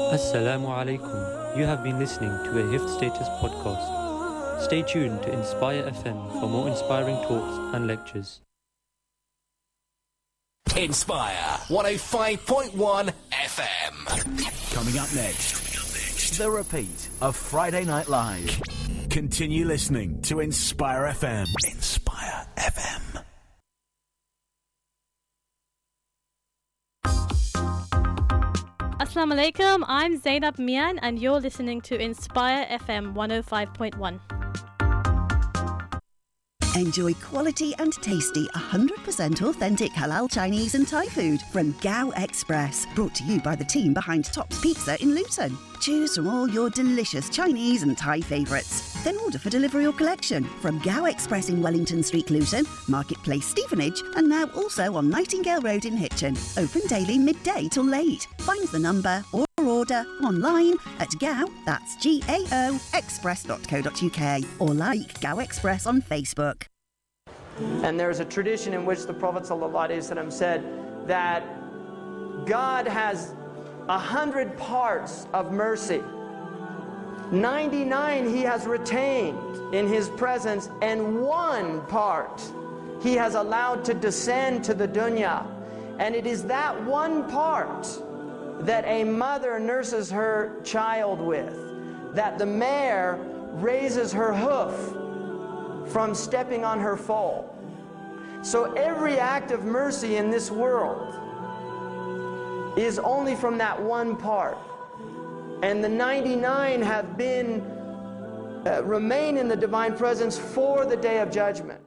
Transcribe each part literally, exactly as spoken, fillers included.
Assalamu alaikum. You have been listening to a Hifz Status podcast. Stay tuned to Inspire F M for more inspiring talks and lectures. Inspire one oh five point one F M. Coming up next, the repeat of Friday Night Live. Continue listening to Inspire F M. Inspire F M. Assalamu alaikum, I'm Zainab Mian and you're listening to Inspire F M one oh five point one. Enjoy quality and tasty one hundred percent authentic halal Chinese and Thai food from Gao Express. Brought to you by the team behind Tops Pizza in Luton. Choose from all your delicious Chinese and Thai favourites. Then order for delivery or collection from Gao Express in Wellington Street, Luton, Marketplace, Stevenage, and now also on Nightingale Road in Hitchin. Open daily midday till late. Find the number or order online at Gao, that's G A O, express dot co dot U K, or like Gao Express on Facebook. And there's a tradition in which the Prophet ﷺ said that God has a hundred parts of mercy. ninety-nine he has retained in his presence, and one part he has allowed to descend to the dunya. And it is that one part that a mother nurses her child with, that the mare raises her hoof from stepping on her foal. So every act of mercy in this world is only from that one part. And the ninety-nine have been, uh, remain in the divine presence for the day of judgment.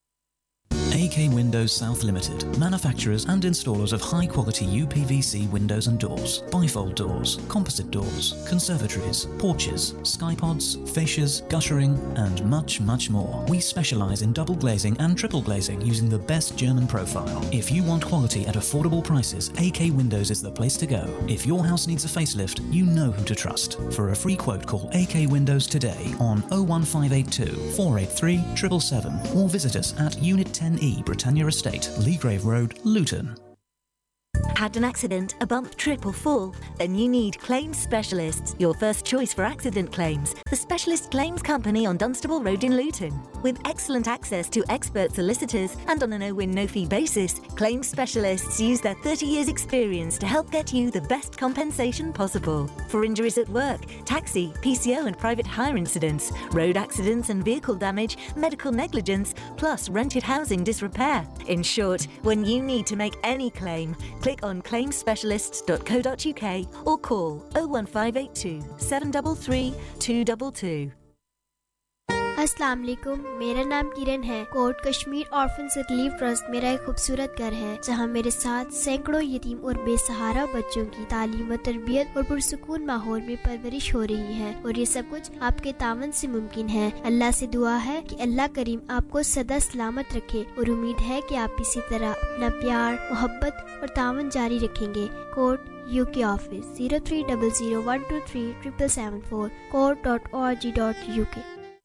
A K Windows South Limited, manufacturers and installers of high-quality U P V C windows and doors, bifold doors, composite doors, conservatories, porches, skypods, fascias, guttering, and much, much more. We specialize in double glazing and triple glazing using the best German profile. If you want quality at affordable prices, A K Windows is the place to go. If your house needs a facelift, you know who to trust. For a free quote, call A K Windows today on oh one five eight two, four eight three, seven seven seven or visit us at Unit ten E, Britannia Estate, Leagrave Road, Luton. Had an accident, a bump, trip or fall? Then you need Claims Specialists, your first choice for accident claims. The Specialist Claims Company on Dunstable Road in Luton. With excellent access to expert solicitors and on a no-win, no-fee basis, Claims Specialists use their thirty years experience to help get you the best compensation possible. For injuries at work, taxi, P C O and private hire incidents, road accidents and vehicle damage, medical negligence, plus rented housing disrepair. In short, when you need to make any claim, click on claims specialists dot co dot U K or call oh one five eight two, seven three three, two two two. अस्सलाम वालेकुम, मेरा नाम किरण है। Coat Kashmir orphans relief trust मेरा एक खूबसूरत घर है जहां मेरे साथ सैकड़ों यतीम और बेसहारा बच्चों की तालीम व तरबियत और पुरसुकून माहौल में परवरिश हो रही है, और ये सब कुछ आपके तावन से मुमकिन है। अल्लाह से दुआ है कि अल्लाह करीम आपको सदा सलामत रखे, और उम्मीद है कि आप इसी तरह अपना प्यार, मोहब्बत और तावन जारी रखेंगे। Coat UK office zero three zero zero one two three seven seven seven four, court dot org dot U K.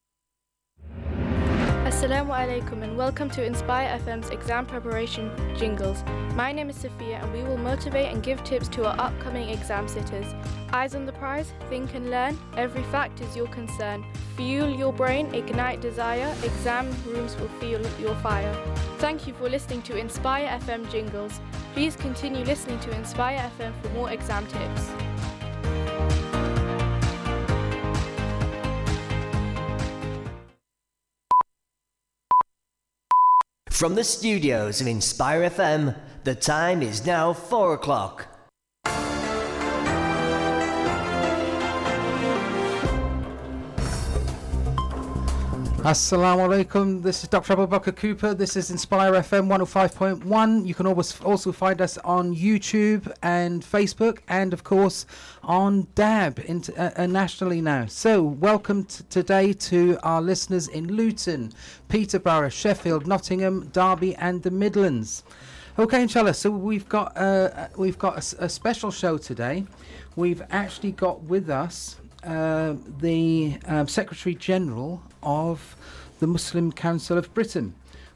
Assalamu alaikum and welcome to Inspire F M's exam preparation jingles. My name is Sophia and we will motivate and give tips to our upcoming exam sitters. Eyes on the prize, think and learn, every fact is your concern. Fuel your brain, ignite desire, exam rooms will feel your fire. Thank you for listening to Inspire F M jingles. Please continue listening to Inspire F M for more exam tips. From the studios of Inspire F M, the time is now four o'clock. Assalamu alaikum, this is Doctor Abu Bakr Cooper, this is Inspire F M one oh five point one. You can always also find us on YouTube and Facebook and of course on D A B inter- uh, uh, nationally now. So welcome t- today to our listeners in Luton, Peterborough, Sheffield, Nottingham, Derby and the Midlands. Okay, inshallah, so we've got, uh, we've got a, s- a special show today. We've actually got with us uh, the um, Secretary General of the Muslim Council of Britain.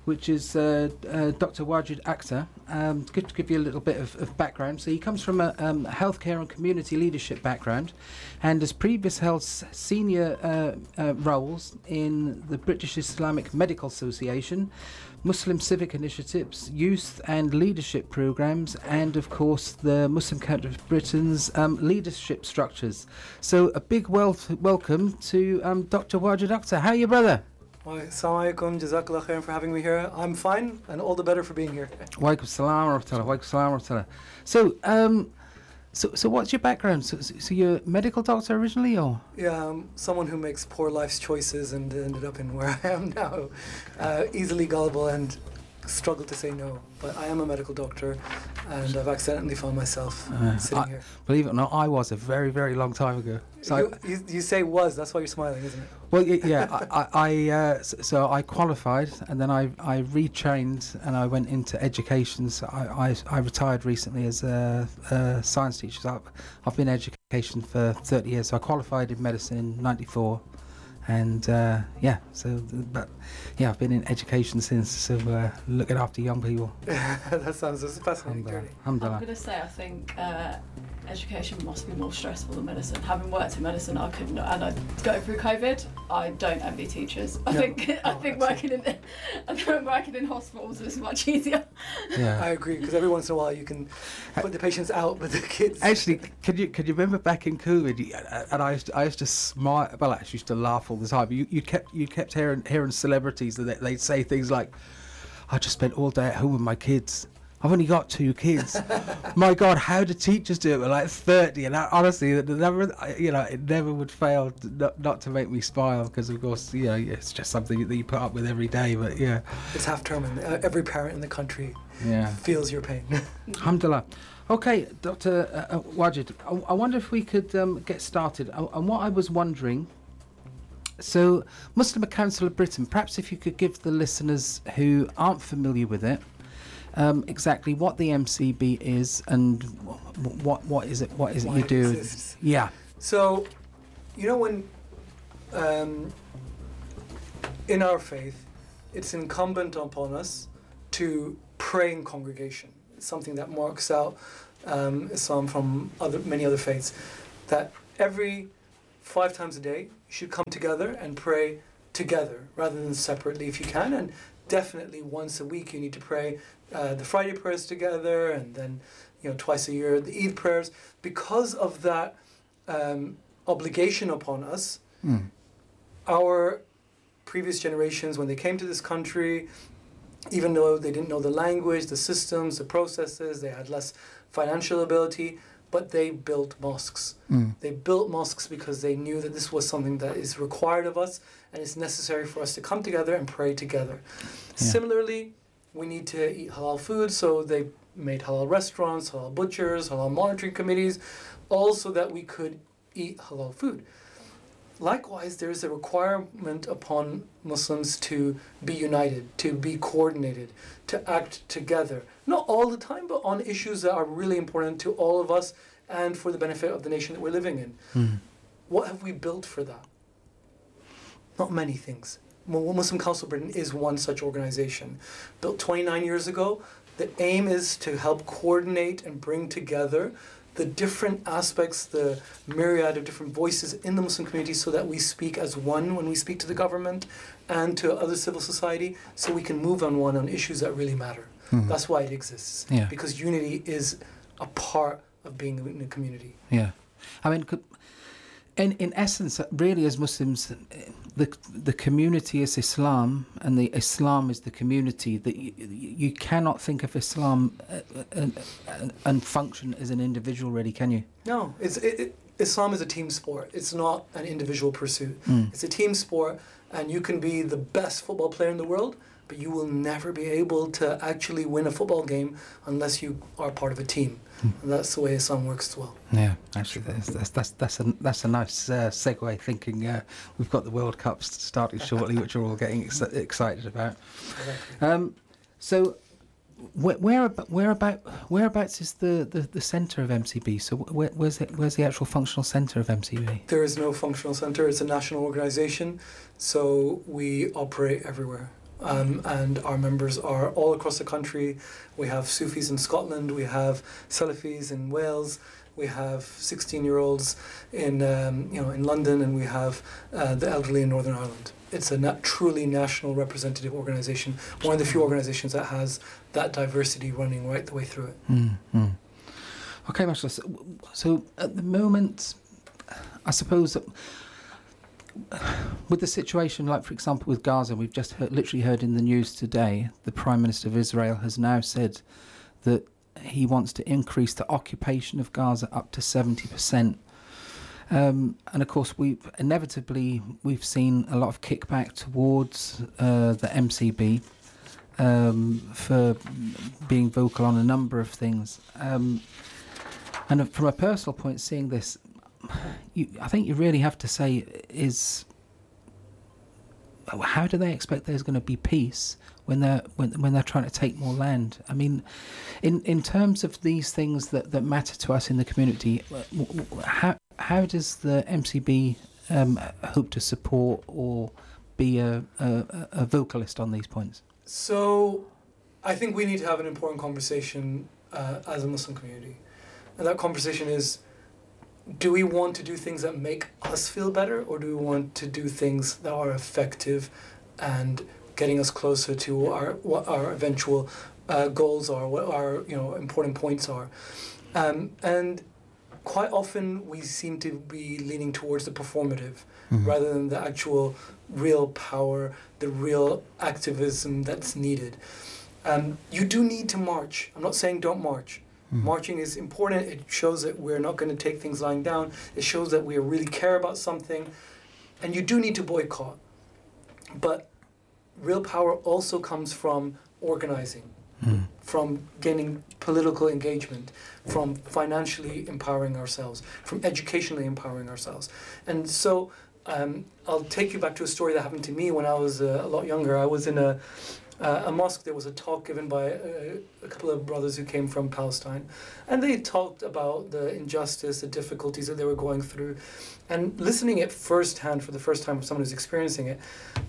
which is uh, uh, Doctor Wajid Akhtar. Um, good to give you a little bit of, of background. So he comes from a um, healthcare and community leadership background, and has previously held s- senior uh, uh, roles in the British Islamic Medical Association, Muslim civic initiatives, youth and leadership programs, and of course the Muslim Council of Britain's um, leadership structures. So a big wel- welcome to um, Doctor Wajid Akhtar. How are you, brother? Assalamu alaikum, jazakallah khairan for having me here. I'm fine, and all the better for being here. Wa alaikum salam wa rahmatullah, wa alaikum salam wa rahmatullah. So, um, so, so what's your background? So, so, so you're a medical doctor originally, or? Yeah, I'm someone who makes poor life's choices and ended up in where I am now. Uh, easily gullible and struggle to say no. But I am a medical doctor, and I've accidentally found myself Uh, sitting I- here. Believe it or not, I was a very, very long time ago. So I- You, you, you say was, that's why you're smiling, isn't it? Well, y- yeah, I, I, I uh, s- so I qualified, and then I, I retrained, and I went into education. So I, I, I retired recently as a, a science teacher. So I've, I've been in education for thirty years. So I qualified in medicine in ninety-four, and uh, yeah, so th- but yeah, I've been in education since. So uh, looking after young people. That sounds a fascinating journey. I'm Alhamdulillah. going to say I think uh, education must be more stressful than medicine. Having worked in medicine, I couldn't, and I going through COVID, I don't envy teachers. I No, think I think working in I think working in hospitals is much easier. Yeah. I agree, because every once in a while you can put the patients out with the kids. Actually, can you can you remember back in COVID? you- uh, And I used to, I used to smile. Well, I actually used to laugh all the time. You you kept you kept hearing hearing celebrities that they, they'd say things like, "I just spent all day at home with my kids. I've only got two kids." My God, how do teachers do it? We're like thirty, and I, honestly, it never, I- you know, it never would fail to, not, not to make me smile, because of course, you know, it's just something that you put up with every day. But yeah, It's half term, and uh, every parent in the country Yeah. feels your pain. Alhamdulillah. Okay, Doctor Uh, uh, Wajid, I, I wonder if we could um, get started. Uh, and what I was wondering, so Muslim Council of Britain, perhaps if you could give the listeners who aren't familiar with it, um, exactly what the M C B is and wh- what what is it what is it Why you it do? exists. Yeah. So, you know, when um, in our faith, it's incumbent upon us to pray in congregation. It's something that marks out um, Islam from other many other faiths. That every five times a day, you should come together and pray together rather than separately if you can. And definitely once a week, you need to pray uh, the Friday prayers together, and then, you know, twice a year the Eid prayers, because of that um, obligation upon us. Mm. Our previous generations, when they came to this country, even though they didn't know the language, the systems, the processes, they had less financial ability, but they built mosques. Mm. They built mosques because they knew that this was something that is required of us, and it's necessary for us to come together and pray together. Similarly, we need to eat halal food, so they made halal restaurants, halal butchers, halal monitoring committees, all so that we could eat halal food. Likewise, there is a requirement upon Muslims to be united, to be coordinated, to act together. Not all the time, but on issues that are really important to all of us and for the benefit of the nation that we're living in. Mm. What have we built for that? Not many things. Mu- Muslim Council of Britain is one such organization. Built twenty-nine years ago, the aim is to help coordinate and bring together the different aspects, the myriad of different voices in the Muslim community, so that we speak as one when we speak to the government and to other civil society, so we can move on one on issues that really matter. Mhm. That's why it exists. Yeah. Because unity is a part of being in a community. Yeah, I mean, could, in in essence, really, as Muslims, the the community is Islam, and the Islam is the community. That you, you cannot think of Islam uh, and, and, and function as an individual, really, can you? No, it's it, it, Islam is a team sport. It's not an individual pursuit. Mm. It's a team sport, and you can be the best football player in the world, but you will never be able to actually win a football game unless you are part of a team. And that's the way Islam works as well. Yeah, actually, that's that's that's, that's a that's a nice uh, segue. Thinking uh, we've got the World Cup s- starting shortly, which we're all getting ex- excited about. Um, so, where where about, where about whereabouts is the, the, the centre of M C B? So where, where's it, where's the actual functional centre of M C B? There is no functional center. It's a national organization, so we operate everywhere. Um, and our members are all across the country. We have Sufis in Scotland, we have Salafis in Wales, we have sixteen-year-olds in um, you know in London, and we have uh, the elderly in Northern Ireland. It's a na- truly national representative organisation, one of the few organisations that has that diversity running right the way through it. Mm-hmm. Okay, mashallah. So, so at the moment, I suppose that with the situation, like for example with Gaza, we've just heard, literally heard in the news today, the Prime Minister of Israel has now said that he wants to increase the occupation of Gaza up to seventy percent. Um, and of course, we inevitably we've seen a lot of kickback towards uh, the M C B um, for being vocal on a number of things. Um, and from a personal point, seeing this, you, I think you really have to say is, how do they expect there's going to be peace when they're when when they're trying to take more land? I mean, in in terms of these things that, that matter to us in the community, how how does the M C B um, hope to support or be a, a a vocalist on these points? So, I think we need to have an important conversation uh, as a Muslim community, and that conversation is: do we want to do things that make us feel better, or do we want to do things that are effective and getting us closer to our what our eventual uh, goals are, what our you know important points are, um, and quite often we seem to be leaning towards the performative mm-hmm. rather than the actual real power, the real activism that's needed. Um, you do need to march. I'm not saying don't march. Mm-hmm. Marching is important. It shows that we're not going to take things lying down. It shows that we really care about something. And you do need to boycott. But real power also comes from organizing, mm. from gaining political engagement, from financially empowering ourselves, from educationally empowering ourselves. And so um, I'll take you back to a story that happened to me when I was uh, a lot younger. I was in a Uh, a mosque. There was a talk given by uh, a couple of brothers who came from Palestine, and they talked about the injustice, the difficulties that they were going through, and listening it firsthand for the first time from someone who's experiencing it,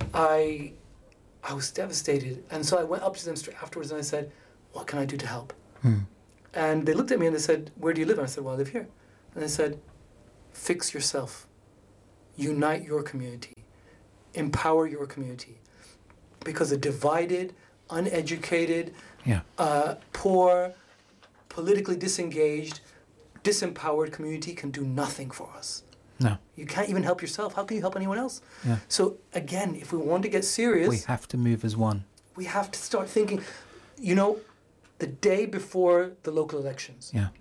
I, I was devastated. And so I went up to them straight afterwards and I said, "What can I do to help?" Hmm. And they looked at me and they said, "Where do you live?" And I said, "Well, I live here." And they said, "Fix yourself, unite your community, empower your community." Because a divided, uneducated, yeah. uh, poor, politically disengaged, disempowered community can do nothing for us. No. You can't even help yourself. How can you help anyone else? Yeah. So again, if we want to get serious... we have to move as one. We have to start thinking, you know, the day before the local elections. Yeah.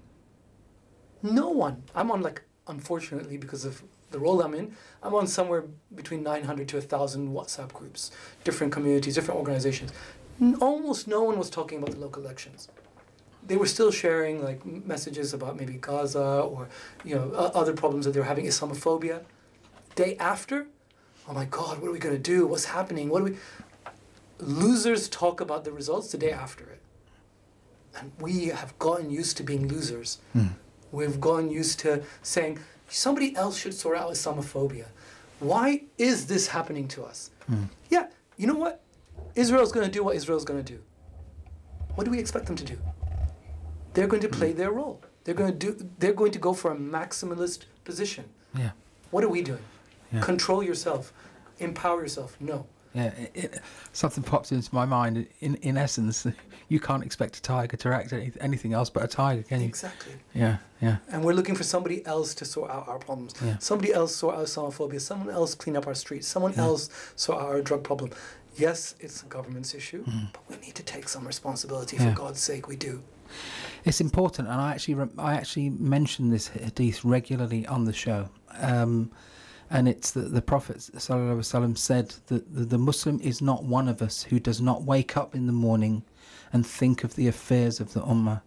No one, I'm on like, unfortunately, because of the role I'm in, I'm on somewhere between nine hundred to one thousand WhatsApp groups, different communities, different organizations. N- almost no one was talking about the local elections. They were still sharing like m- messages about maybe Gaza or you know uh, other problems that they were having, Islamophobia. Day after, oh my God, what are we going to do? What's happening? What do we... Losers talk about the results the day after it. And we have gotten used to being losers. Mm. We've gotten used to saying, somebody else should sort out Islamophobia. Why is this happening to us? Mm. Yeah, you know what? Israel's going to do what Israel's going to do. What do we expect them to do? They're going to play their role. They're going to do. They're going to go for a maximalist position. Yeah. What are we doing? Yeah. Control yourself. Empower yourself. No. Yeah, it, it, something pops into my mind. In in essence, you can't expect a tiger to act any, anything else but a tiger, can you? Exactly. Yeah, yeah. And we're looking for somebody else to sort out our problems. Yeah. Somebody else sort out Islamophobia. Someone else clean up our streets. Someone Yeah. else sort out our drug problem. Yes, it's the government's issue, Mm. but we need to take some responsibility. Yeah. For God's sake, we do. It's important, and I actually re- I actually mention this hadith regularly on the show. Um, And it's that the Prophet sallallahu alaihi wasallam said that the, the Muslim is not one of us who does not wake up in the morning and think of the affairs of the Ummah.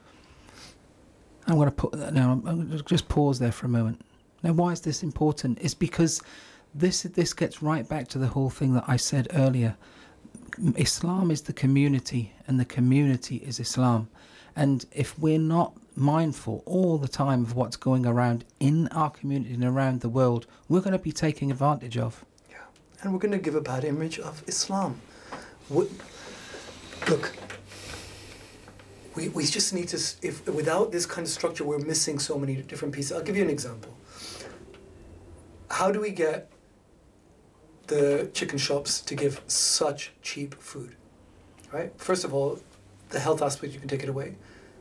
I'm going to put that now. I'm going to just pause there for a moment. Now, why is this important? It's because this this gets right back to the whole thing that I said earlier. Islam is the community, and the community is Islam. And if we're not mindful all the time of what's going around in our community and around the world, we're going to be taken advantage of. And we're going to give a bad image of Islam. What, look, we, we just need to, s- if without this kind of structure, we're missing so many different pieces. I'll give you an example. How do we get the chicken shops to give such cheap food, right? First of all, the health aspect, you can take it away.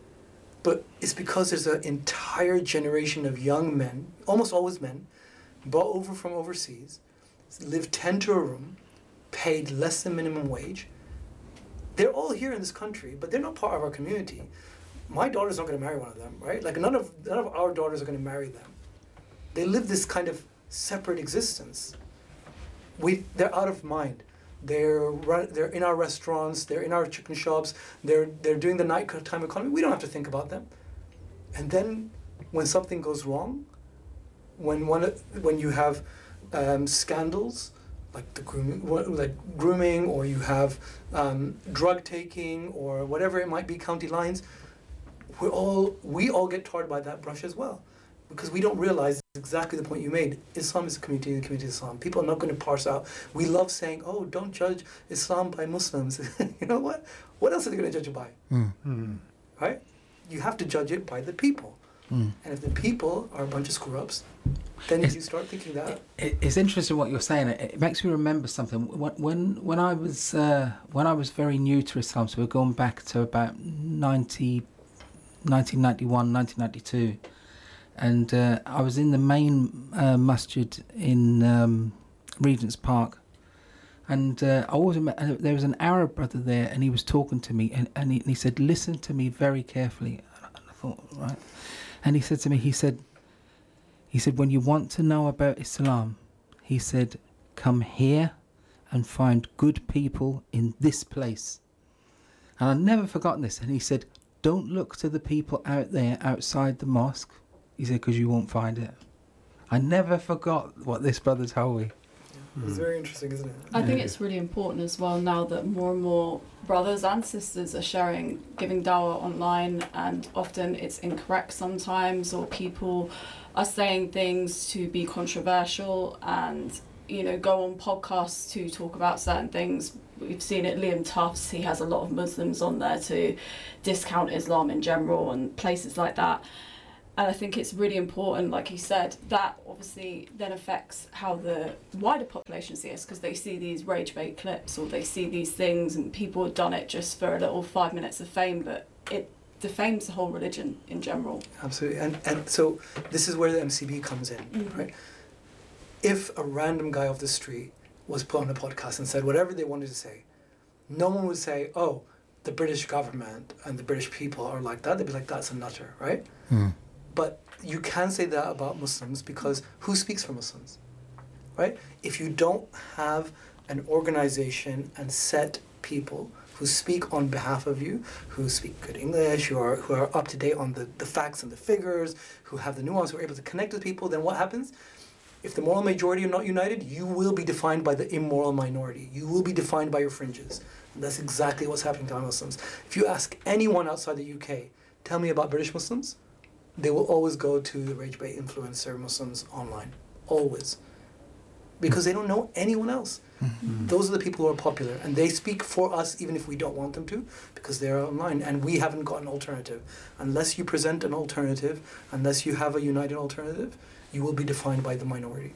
But it's because there's an entire generation of young men, almost always men, brought over from overseas, live ten to a room, paid less than minimum wage. They're all here in this country, but they're not part of our community. My daughter's not going to marry one of them, right? Like none of none of our daughters are going to marry them. They live this kind of separate existence. We they're out of mind. They're run, they're in our restaurants. They're in our chicken shops. They're they're doing the nighttime economy. We don't have to think about them. And then, when something goes wrong, when one when you have um, scandals like the grooming, like grooming, or you have um, drug taking, or whatever it might be, county lines, we're all we all get tarred by that brush as well, because we don't realize exactly the point you made. Islam is a community, the community is Islam. People are not going to parse out. We love saying, "Oh, don't judge Islam by Muslims." You know what? What else are they going to judge it by? Mm. Mm. Right? You have to judge it by the people. Mm. And if the people are a bunch of screw-ups, then It's- you start thinking that. It, it's interesting what you're saying. It, it makes me remember something. When when, when I was uh, when I was very new to Islam, so we're going back to about ninety, nineteen ninety-one, nineteen ninety-two, and uh, I was in the main uh, masjid in um, Regent's Park, and uh, I always met, uh, there was an Arab brother there, and he was talking to me, and, and, he, and he said, "Listen to me very carefully." And I thought, right, and he said to me, he said. He said, when you want to know about Islam, he said, come here and find good people in this place. And I've never forgotten this. And he said, don't look to the people out there outside the mosque. He said, because you won't find it. I never forgot what this brother told me. It's very interesting, isn't it? I think it's really important as well now that more and more brothers and sisters are sharing, giving dawah online, and often it's incorrect sometimes, or people are saying things to be controversial and, you know, go on podcasts to talk about certain things. We've seen it, Liam Tufts, he has a lot of Muslims on there to discount Islam in general and places like that. And I think it's really important, like you said, that obviously then affects how the wider population sees us, because they see these rage bait clips or they see these things and people have done it just for a little five minutes of fame, but it defames the whole religion in general. Absolutely. And, and so this is where the M C B comes in, Mhm. right? If a random guy off the street was put on a podcast and said whatever they wanted to say, no one would say, oh, the British government and the British people are like that. They'd be like, that's a nutter, right? Mm. But you can say that about Muslims, because who speaks for Muslims, right? If you don't have an organization and set people who speak on behalf of you, who speak good English, who are who are up to date on the, the facts and the figures, who have the nuance, who are able to connect with people, then what happens? If the moral majority are not united, you will be defined by the immoral minority. You will be defined by your fringes. And that's exactly what's happening to our Muslims. If you ask anyone outside the U K, tell me about British Muslims, they will always go to the rage bait influencer Muslims online. Always. Because they don't know anyone else. Mm-hmm. Those are the people who are popular, and they speak for us even if we don't want them to, because they're online, and we haven't got an alternative. Unless you present an alternative, unless you have a united alternative, you will be defined by the minority.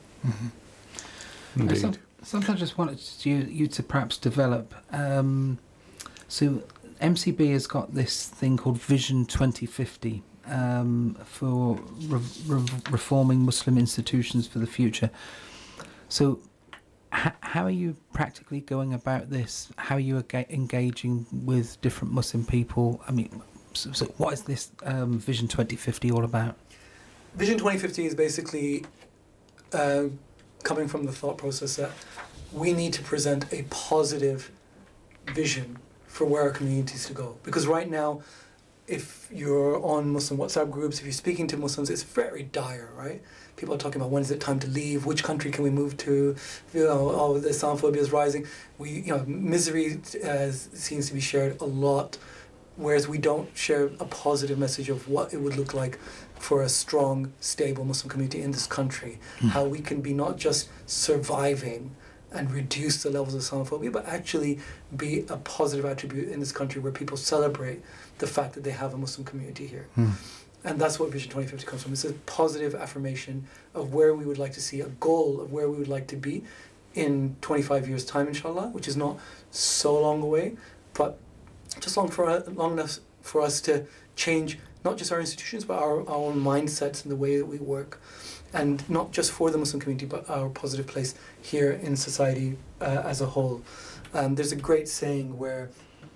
Mm-hmm. I some, sometimes I just wanted you, you to perhaps develop. Um, so M C B has got this thing called Vision twenty fifty um, for re- re- reforming Muslim institutions for the future. So h- how are you practically going about this? How are you ega- engaging with different Muslim people? I mean, so, so what is this um, Vision twenty fifty all about? Vision twenty fifty is basically uh, coming from the thought process that we need to present a positive vision for where our communities to go. Because right now, if you're on Muslim WhatsApp groups, if you're speaking to Muslims, it's very dire, right? People are talking about when is it time to leave, which country can we move to, you know, oh, the Islamophobia is rising. We, you know, misery uh, seems to be shared a lot, whereas we don't share a positive message of what it would look like for a strong, stable Muslim community in this country. Mm. How we can be not just surviving and reduce the levels of Islamophobia, but actually be a positive attribute in this country where people celebrate the fact that they have a Muslim community here. Mm. And that's what Vision twenty fifty comes from. It's a positive affirmation of where we would like to see, a goal of where we would like to be in twenty-five years' time, inshallah, which is not so long away, but just long for long enough for us to change not just our institutions, but our, our own mindsets and the way that we work. And not just for the Muslim community, but our positive place here in society uh, as a whole. Um, there's a great saying where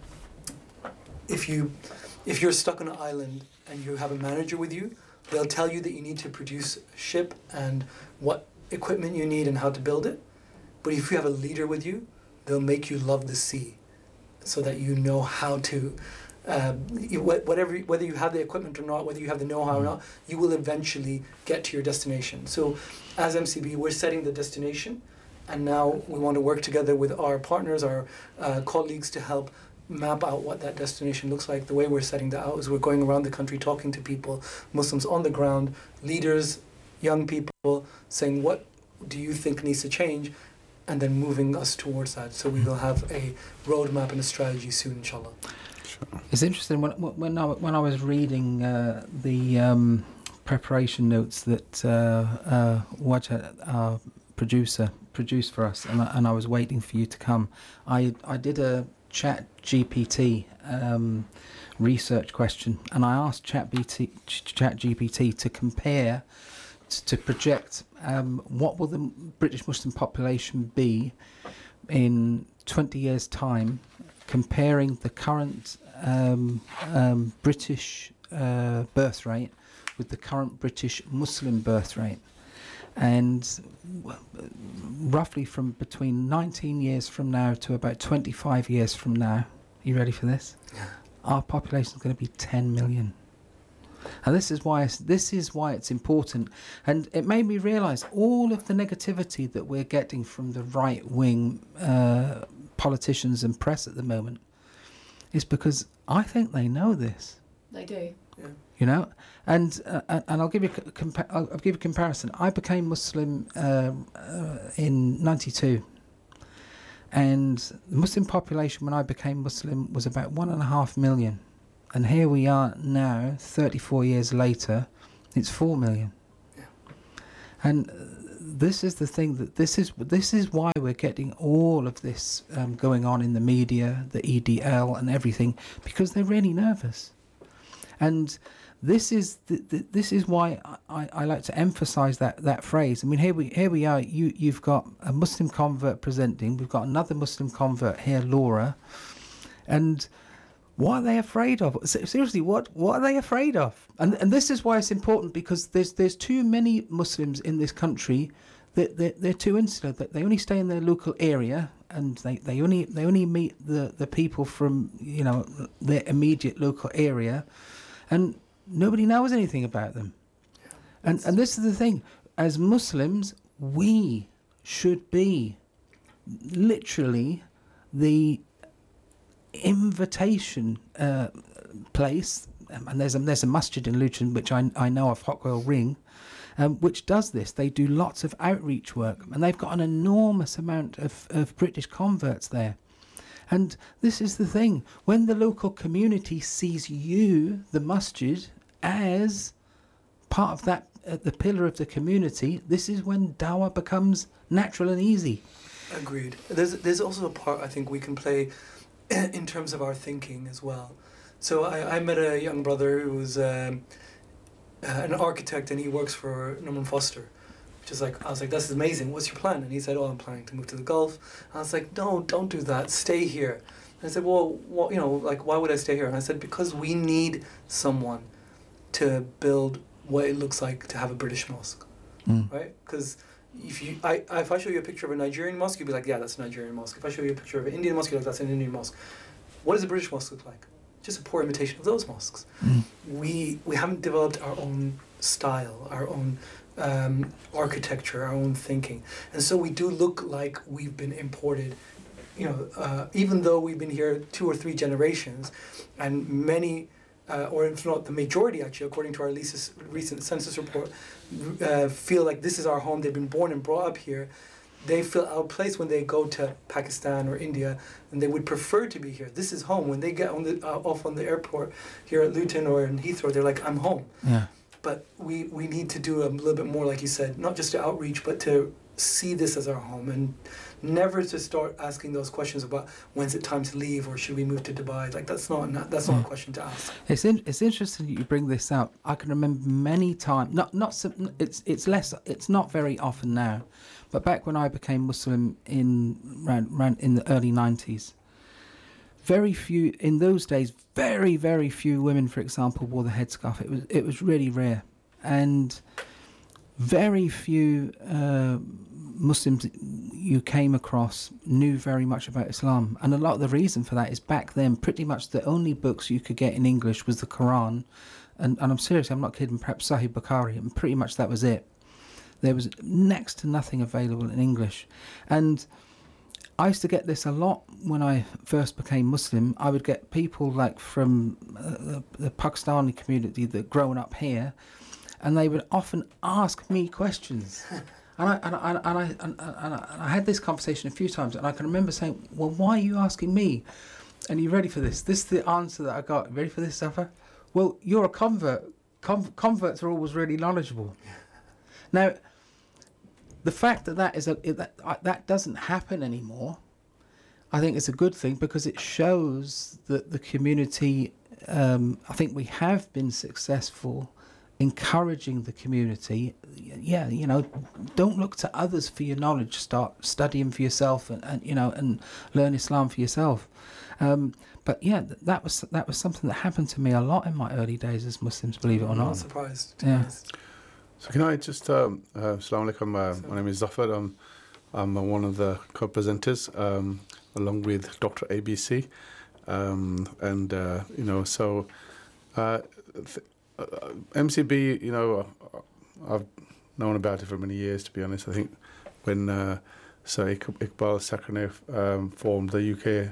if you if you're stuck on an island and you have a manager with you, they'll tell you that you need to produce a ship and what equipment you need and how to build it. But if you have a leader with you, they'll make you love the sea so that you know how to, um, you, whatever, whether you have the equipment or not, whether you have the know-how or not, you will eventually get to your destination. So as M C B, we're setting the destination, and now we want to work together with our partners, our uh, colleagues, to help map out what that destination looks like. The way we're setting that out is we're going around the country talking to people, Muslims on the ground, leaders, young people, saying what do you think needs to change, and then moving us towards that. So we will have a roadmap and a strategy soon, inshallah. It's interesting when when I when I was reading uh, the um, preparation notes that uh, uh, Wajha, our producer, produced for us, and I, and I was waiting for you to come. I I did a Chat G P T um, research question, and I asked Chat G P T to compare, to, to project um, what will the British Muslim population be in twenty years' time, comparing the current um, um, British uh, birth rate with the current British Muslim birth rate. And roughly from between nineteen years from now to about twenty-five years from now, you ready for this? Yeah. Our population is going to be ten million. And this is why it's, this is why it's important. And it made me realise all of the negativity that we're getting from the right-wing uh, politicians and press at the moment is because I think they know this. They do. Yeah. You know, and uh, and I'll give you a compa- I'll, I'll give you a comparison. I became Muslim uh, uh, in ninety-two, and the Muslim population when I became Muslim was about one and a half million, and here we are now, thirty-four years later, it's four million. Yeah. And this is the thing that this is this is why we're getting all of this um, going on in the media, the E D L, and everything, because they're really nervous. And this is the, the, this is why I, I like to emphasise that, that phrase. I mean, here we here we are. You you've got a Muslim convert presenting. We've got another Muslim convert here, Laura. And what are they afraid of? Seriously, what what are they afraid of? And and this is why it's important, because there's there's too many Muslims in this country that they're, they're too insular, that they only stay in their local area, and they, they only they only meet the, the people from, you know, their immediate local area. And nobody knows anything about them. And and this is the thing. As Muslims, we should be literally the invitation uh, place. And there's a, there's a masjid in Luton, which I, I know of, Hockwell Ring, um, which does this. They do lots of outreach work. And they've got an enormous amount of, of British converts there. And this is the thing, when the local community sees you, the masjid, as part of that, uh, the pillar of the community, this is when dawah becomes natural and easy. Agreed. There's there's also a part I think we can play in terms of our thinking as well. So I, I met a young brother who was um, uh, an architect, and he works for Norman Foster. Just like, I was like, that's amazing, what's your plan? And he said, oh, I'm planning to move to the Gulf. I was like, no, don't do that, stay here. And I said, well, what, you know, like, why would I stay here? And I said, because we need someone to build what it looks like to have a British mosque, mm. right? Because if you, I, if I show you a picture of a Nigerian mosque, you'd be like, yeah, that's a Nigerian mosque. If I show you a picture of an Indian mosque, you're like, that's an Indian mosque. What does a British mosque look like? Just a poor imitation of those mosques. Mm. We we haven't developed our own style, our own um, architecture, our own thinking, and so we do look like we've been imported. You know, uh, even though we've been here two or three generations, and many, uh, or if not the majority actually, according to our recent census report, uh, feel like this is our home. They've been born and brought up here. they feel out of place when they go to Pakistan or India, and they would prefer to be here. This is home. When they get on the, uh, off on the airport here at Luton or in Heathrow, they're like, I'm home. Yeah. But we, we need to do a little bit more, like you said, not just to outreach, but to see this as our home, and never to start asking those questions about when's it time to leave or should we move to Dubai. Like that's not, not that's not a question to ask. It's in, it's interesting that you bring this up. I can remember many times. Not not some, it's it's less. It's not very often now, but back when I became Muslim in around, around in the early nineties, very few in those days. Very very few women, for example, wore the headscarf. It was it was really rare, and very few uh, Muslims you came across knew very much about Islam. And a lot of the reason for that is back then pretty much the only books you could get in English was the Quran, and, and I'm serious, I'm not kidding, perhaps Sahih Bukhari, and pretty much that was it. There was next to nothing available in English. And I used to get this a lot when I first became Muslim. I would get people like from uh, the, the Pakistani community that had grown up here, and they would often ask me questions. And I and I, and, I, and, I, and, I, and I had this conversation a few times, and I can remember saying, well, why are you asking me? And you ready for this? This is the answer that I got. Ready for this, Safa? Well, you're a convert. Con- converts are always really knowledgeable. Now, the fact that that, is a, that, uh, that doesn't happen anymore, I think it's a good thing, because it shows that the community, um, I think we have been successful encouraging the community. Yeah, you know, don't look to others for your knowledge. Start studying for yourself, and, and you know, and learn Islam for yourself. Um, but yeah, th- that was that was something that happened to me a lot in my early days as Muslims, believe it or I'm not. not surprised. Yeah. So can I just, um, uh, Assalamu alaikum, uh, my name is Zafar. I'm, I'm uh, one of the co-presenters, um, along with Doctor A B C. Um, and, uh, you know, so uh, th- uh, M C B, you know, uh, I've known about it for many years, to be honest. I think when uh, Sir Ik- Iqbal Sakhaner um, formed the U K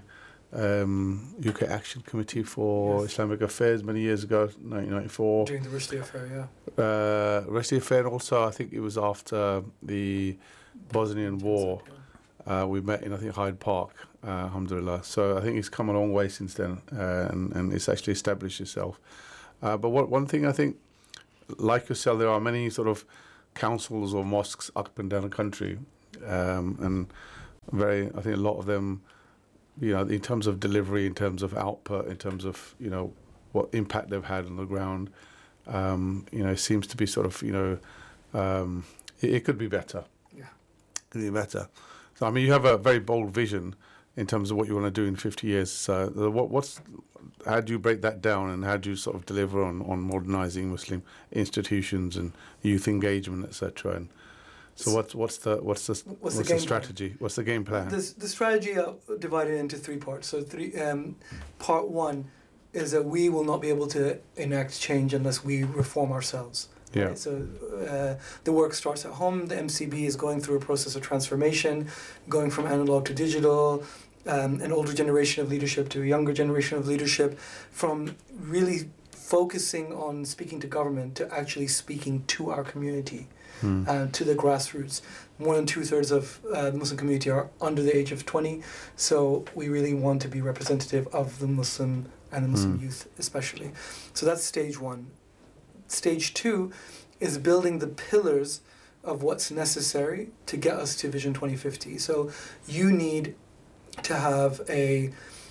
um, U K Action Committee for yes. Islamic Affairs many years ago, nineteen ninety-four. During the Rushdie affair, yeah. Uh, Rushdie affair, and also I think it was after the Bosnian War. Uh, we met in, I think, Hyde Park, uh, alhamdulillah. So I think it's come a long way since then, uh, and, and it's actually established itself. Uh, but what, one thing I think, like yourself, there are many sort of councils or mosques up and down the country, um, and very, I think a lot of them, you know, in terms of delivery, in terms of output, in terms of, you know, what impact they've had on the ground, um, you know, it seems to be sort of, you know, um, it, it could be better. Yeah. It could be better. So, I mean, you have a very bold vision in terms of what you want to do in fifty years. So, uh, what, what's, how do you break that down, and how do you sort of deliver on, on modernising Muslim institutions and youth engagement, et cetera? And so, what's what's the what's the what's, what's the, the strategy? Plan? What's the game plan? This, the strategy uh, divided into three parts. So, three. Um, part one is that we will not be able to enact change unless we reform ourselves. Yeah. Right? So uh, the work starts at home. The M C B is going through a process of transformation, going from analog to digital, um, an older generation of leadership to a younger generation of leadership, from really focusing on speaking to government to actually speaking to our community, hmm. uh, to the grassroots. More than two-thirds of uh, the Muslim community are under the age of twenty, so we really want to be representative of the Muslim and the Muslim hmm. youth especially. So that's stage one. Stage two is building the pillars of what's necessary to get us to Vision twenty fifty. So you need to have a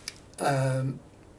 um,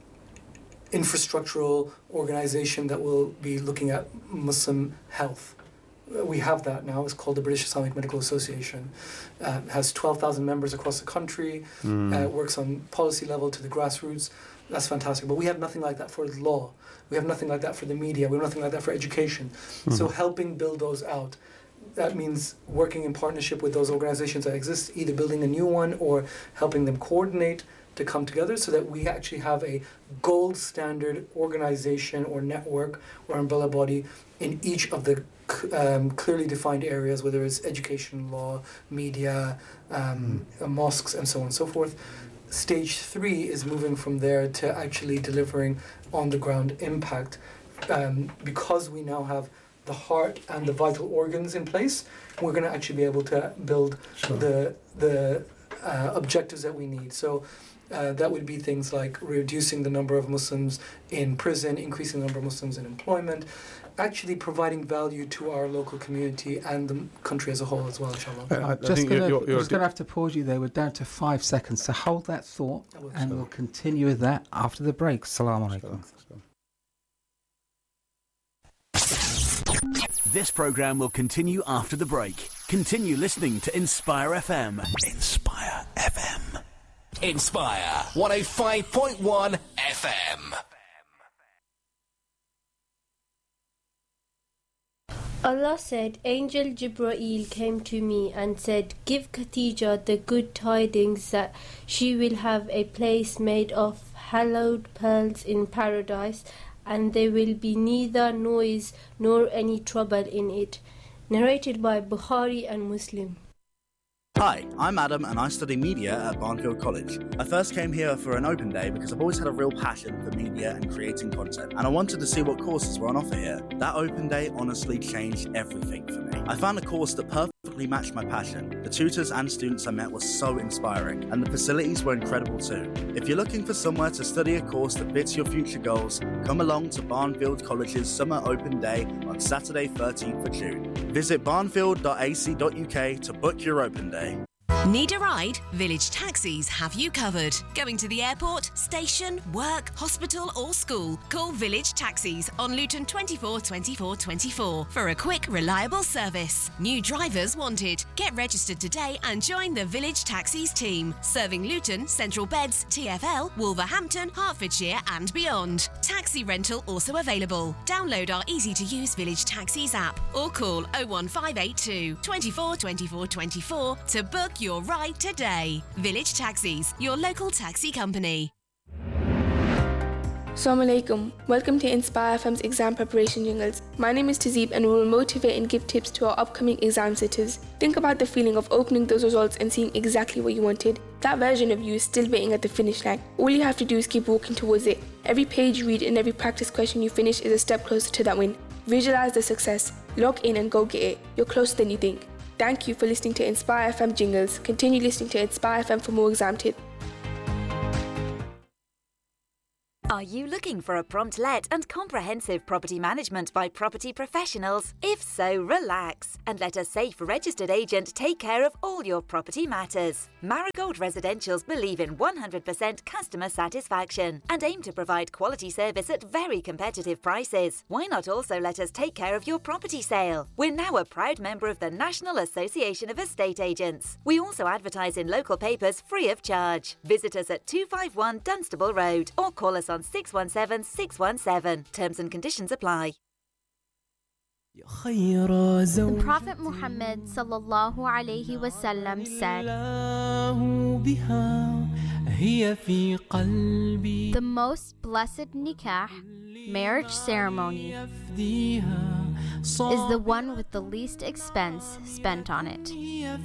infrastructural organization that will be looking at Muslim health. We have that now. It's called the British Islamic Medical Association. Uh, it has twelve thousand members across the country. Mm. Uh, works on policy level to the grassroots. That's fantastic. But we have nothing like that for law. We have nothing like that for the media. We have nothing like that for education. Mm-hmm. So helping build those out, that means working in partnership with those organizations that exist, either building a new one or helping them coordinate to come together so that we actually have a gold standard organization or network or umbrella body in each of the um, clearly defined areas, whether it's education, law, media, um, mm. mosques, and so on and so forth. Stage three is moving from there to actually delivering on-the-ground impact, um, because we now have the heart and the vital organs in place, we're going to actually be able to build sure. the the uh, objectives that we need. So uh, that would be things like reducing the number of Muslims in prison, increasing the number of Muslims in employment, actually providing value to our local community and the country as a whole as well, inshallah. I, I just going to have to pause you there. We're down to five seconds, so hold that thought and we'll continue with that after the break. Assalamu alaikum. This programme will continue after the break. Continue listening to Inspire F M. Inspire F M. Inspire one oh five point one F M. Allah said, Angel Jibreel came to me and said, give Khadija the good tidings that she will have a place made of hallowed pearls in paradise, and there will be neither noise nor any trouble in it. Narrated by Bukhari and Muslim. Hi, I'm Adam and I study media at Barnfield College. I first came here for an open day because I've always had a real passion for media and creating content, and I wanted to see what courses were on offer here. That open day honestly changed everything for me. I found a course that perfectly matched my passion. The tutors and students I met were so inspiring, and the facilities were incredible too. If you're looking for somewhere to study a course that fits your future goals, come along to Barnfield College's Summer Open Day on Saturday thirteenth of June. Visit barnfield dot a c dot u k to book your open day. Need a ride? Village Taxis have you covered. Going to the airport, station, work, hospital or school? Call Village Taxis on Luton twenty-four twenty-four twenty-four for a quick, reliable service. New drivers wanted. Get registered today and join the Village Taxis team, serving Luton, Central Beds, T F L, Wolverhampton, Hertfordshire and beyond. Taxi rental also available. Download our easy-to-use Village Taxis app or call oh one five eight two, twenty-four twenty-four twenty-four to book your ride today. Village Taxis, your local taxi company. Assalamu alaikum. Welcome to Inspire F M's exam preparation jingles. My name is Tazeeb and we will motivate and give tips to our upcoming exam sitters. Think about the feeling of opening those results and seeing exactly what you wanted. That version of you is still waiting at the finish line. All you have to do is keep walking towards it. Every page you read and every practice question you finish is a step closer to that win. Visualize the success. Log in and go get it. You're closer than you think. Thank you for listening to Inspire F M jingles. Continue listening to Inspire F M for more exam tips. Are you looking for a prompt let and comprehensive property management by property professionals? If so, relax and let a safe registered agent take care of all your property matters. Marigold Residentials believe in one hundred percent customer satisfaction and aim to provide quality service at very competitive prices. Why not also let us take care of your property sale? We're now a proud member of the National Association of Estate Agents. We also advertise in local papers free of charge. Visit us at two five one Dunstable Road or call us on six one seven six one seven. Terms and conditions apply. The Prophet Muhammad sallallahu alaihi wasallam said, the most blessed nikah, marriage ceremony, is the one with the least expense spent on it.